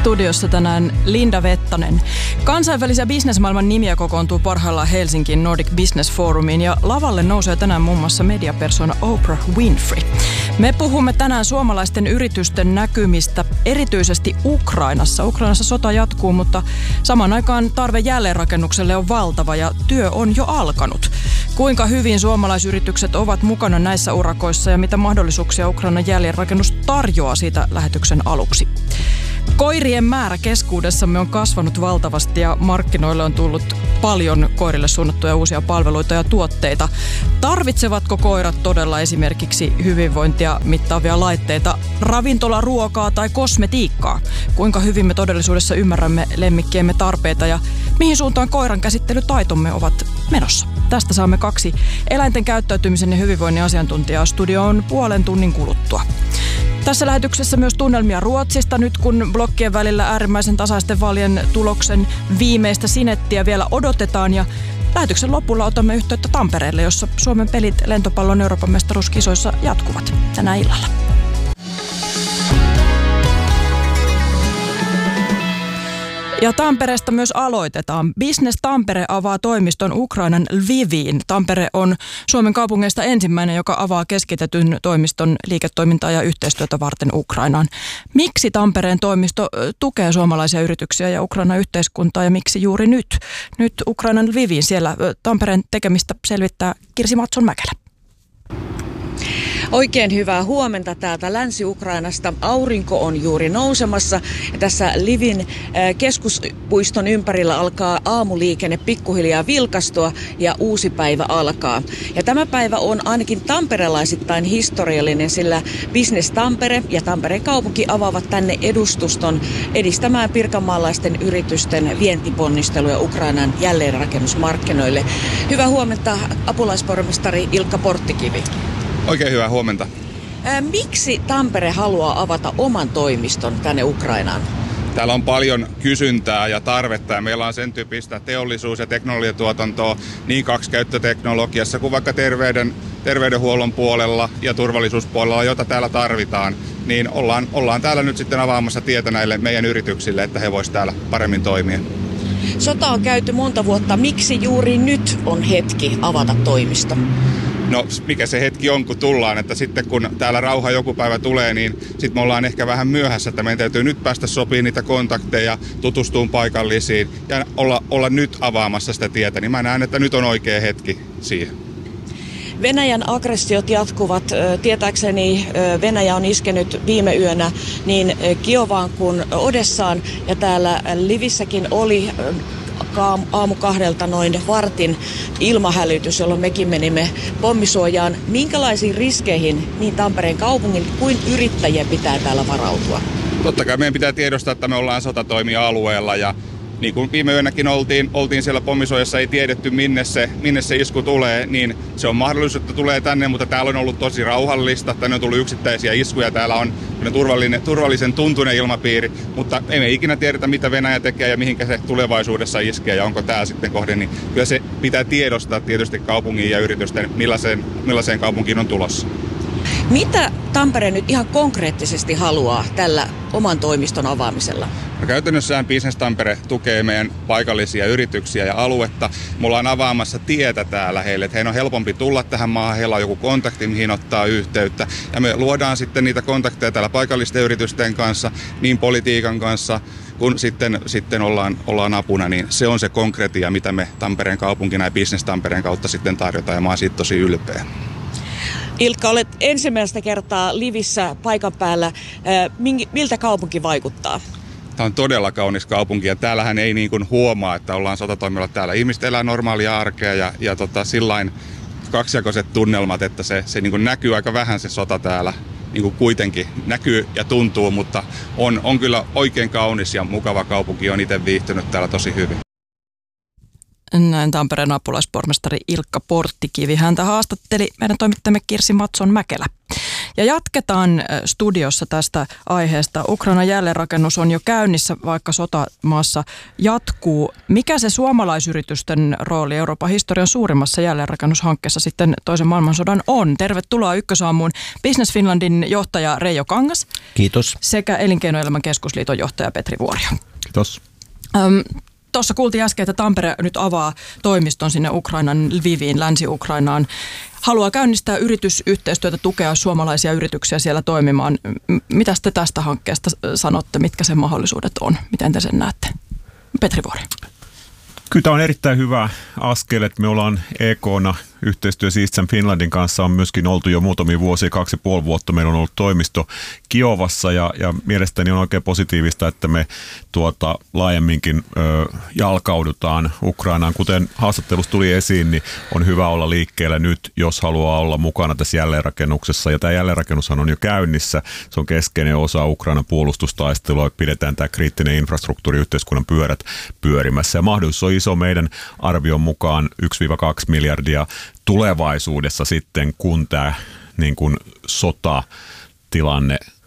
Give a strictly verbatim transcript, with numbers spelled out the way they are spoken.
Studiossa tänään Linda Vettanen. Kansainvälisiä bisnesmaailman nimiä kokoontuu parhaillaan Helsinkiin Nordic Business Forumiin ja lavalle nousee tänään muun muassa mediapersona Oprah Winfrey. Me puhumme tänään suomalaisten yritysten näkymistä erityisesti Ukrainassa. Ukrainassa sota jatkuu, mutta samaan aikaan tarve jälleenrakennukselle on valtava ja työ on jo alkanut. Kuinka hyvin suomalaisyritykset ovat mukana näissä urakoissa ja mitä mahdollisuuksia Ukrainan jälleenrakennus tarjoaa siitä lähetyksen aluksi. Koirien määrä keskuudessamme on kasvanut valtavasti ja markkinoille on tullut paljon koirille suunnattuja uusia palveluita ja tuotteita. Tarvitsevatko koirat todella esimerkiksi hyvinvointia mittaavia laitteita, ravintolaruokaa tai kosmetiikkaa? Kuinka hyvin me todellisuudessa ymmärrämme lemmikkiemme tarpeita ja mihin suuntaan koiran käsittelytaitomme ovat menossa? Tästä saamme kaksi eläinten käyttäytymisen ja hyvinvoinnin asiantuntijaa studioon puolen tunnin kuluttua. Tässä lähetyksessä myös tunnelmia Ruotsista nyt, kun blokkien välillä äärimmäisen tasaisten vaalien tuloksen viimeistä sinettiä vielä odotetaan. Ja lähetyksen lopulla otamme yhteyttä Tampereelle, jossa Suomen pelit lentopallon Euroopan mestaruuskisoissa jatkuvat tänä illalla. Ja Tampereesta myös aloitetaan. Business Tampere avaa toimiston Ukrainan Lviviin. Tampere on Suomen kaupungeista ensimmäinen, joka avaa keskitetyn toimiston liiketoimintaa ja yhteistyötä varten Ukrainaan. Miksi Tampereen toimisto tukee suomalaisia yrityksiä ja Ukrainan yhteiskuntaa ja miksi juuri nyt? Nyt Ukrainan Lviviin siellä Tampereen tekemistä selvittää Kirsi Matson-Mäkelä. Oikein hyvää huomenta täältä Länsi-Ukrainasta. Aurinko on juuri nousemassa. Tässä Lvivin keskuspuiston ympärillä alkaa aamuliikenne pikkuhiljaa vilkastua ja uusi päivä alkaa. Ja tämä päivä on ainakin tamperelaisittain historiallinen, sillä Business Tampere ja Tampereen kaupunki avaavat tänne edustuston edistämään pirkanmaalaisten yritysten vientiponnisteluja Ukrainan jälleenrakennusmarkkinoille. Hyvää huomenta apulaispormestari Ilkka Porttikivi. Oikein hyvää huomenta. Miksi Tampere haluaa avata oman toimiston tänne Ukrainaan? Täällä on paljon kysyntää ja tarvetta ja meillä on sen tyyppistä teollisuus- ja teknologiatuotantoa niin kaksikäyttöteknologiassa kuin vaikka terveyden, terveydenhuollon puolella ja turvallisuuspuolella, jota täällä tarvitaan. Niin ollaan, ollaan täällä nyt sitten avaamassa tietä näille meidän yrityksille, että he voisivat täällä paremmin toimia. Sota on käyty monta vuotta. Miksi juuri nyt on hetki avata toimisto? No mikä se hetki on, kun tullaan, että sitten kun täällä rauha joku päivä tulee, niin sitten me ollaan ehkä vähän myöhässä, että meidän täytyy nyt päästä sopimaan niitä kontakteja, tutustumaan paikallisiin ja olla, olla nyt avaamassa sitä tietä, niin mä näen, että nyt on oikea hetki siihen. Venäjän aggressiot jatkuvat. Tietääkseni Venäjä on iskenyt viime yönä niin Kiovaan kuin Odessaan ja täällä Lvivissäkin oli aamu kahdelta noin vartin ilmahälytys, jolloin mekin menimme pommisuojaan. Minkälaisiin riskeihin niin Tampereen kaupungin kuin yrittäjien pitää täällä varautua? Totta kai meidän pitää tiedostaa, että me ollaan sotatoimia-alueella ja niin kuin viime yönäkin oltiin, oltiin siellä pommisuojassa, ei tiedetty minne se, minne se isku tulee, niin se on mahdollisuus, että tulee tänne, mutta täällä on ollut tosi rauhallista. Tänne on tullut yksittäisiä iskuja, täällä on turvallinen, turvallisen tuntuinen ilmapiiri, mutta ei me ikinä tiedetä, mitä Venäjä tekee ja mihinkä se tulevaisuudessa iskee ja onko tää sitten kohde, niin kyllä se pitää tiedostaa tietysti kaupungin ja yritysten, millaiseen, millaiseen kaupunkiin on tulossa. Mitä Tampere nyt ihan konkreettisesti haluaa tällä oman toimiston avaamisella? No käytännössään Business Tampere tukee meidän paikallisia yrityksiä ja aluetta. Me ollaan avaamassa tietä täällä heille, että heidän on helpompi tulla tähän maahan, heillä on joku kontakti, mihin ottaa yhteyttä. Ja me luodaan sitten niitä kontakteja täällä paikallisten yritysten kanssa, niin politiikan kanssa, kun sitten, sitten ollaan, ollaan apuna, niin se on se konkretia, mitä me Tampereen kaupunkina ja Business Tampereen kautta sitten tarjotaan, ja mä oon siitä tosi ylpeä. Ilkka, olet ensimmäistä kertaa Lvivissä paikan päällä. Miltä kaupunki vaikuttaa? Tämä on todella kaunis kaupunki ja täällähän ei niin kuin huomaa, että ollaan sotatoimilla täällä. Ihmiset elää normaalia arkea ja, ja tota, sillain kaksijakoiset tunnelmat, että se, se niin kuin näkyy aika vähän se sota täällä. Niin kuin kuitenkin näkyy ja tuntuu, mutta on, on kyllä oikein kaunis ja mukava kaupunki. Olen itse viihtynyt täällä tosi hyvin. Näin Tampereen apulaispormestari Ilkka Porttikivi. Häntä haastatteli meidän toimittajamme Kirsi Matson-Mäkelä. Ja jatketaan studiossa tästä aiheesta. Ukrainan jälleenrakennus on jo käynnissä, vaikka sota maassa jatkuu. Mikä se suomalaisyritysten rooli Euroopan historian suurimmassa jälleenrakennushankkeessa sitten toisen maailmansodan on? Tervetuloa Ykkösaamuun Business Finlandin johtaja Reijo Kangas. Kiitos. Sekä Elinkeinoelämän keskusliiton johtaja Petri Vuorio. Kiitos. Öm, Tuossa kuultiin äsken, että Tampere nyt avaa toimiston sinne Ukrainan, Lviviin, Länsi-Ukrainaan. Haluaa käynnistää yritysyhteistyötä, tukea suomalaisia yrityksiä siellä toimimaan. Mitä te tästä hankkeesta sanotte? Mitkä sen mahdollisuudet on? Miten te sen näette? Petri Vuori. Kyllä tämä on erittäin hyvä askel, että me ollaan E K:na yhteistyössä Eastern Finlandin kanssa on myöskin oltu jo muutamia vuosia, kaksi ja puoli vuotta. Meillä on ollut toimisto Kiovassa ja, ja mielestäni on oikein positiivista, että me tuota, laajemminkin ö, jalkaudutaan Ukrainaan. Kuten haastattelussa tuli esiin, niin on hyvä olla liikkeellä nyt, jos haluaa olla mukana tässä jälleenrakennuksessa. Ja tämä jälleenrakennushan on jo käynnissä. Se on keskeinen osa Ukrainan puolustustaistelua. Pidetään tämä kriittinen infrastruktuuri, yhteiskunnan pyörät pyörimässä. Ja mahdollisuus on iso meidän arvion mukaan yksi kaksi miljardia tulevaisuudessa sitten, kun tämä niin kuin sotatilanne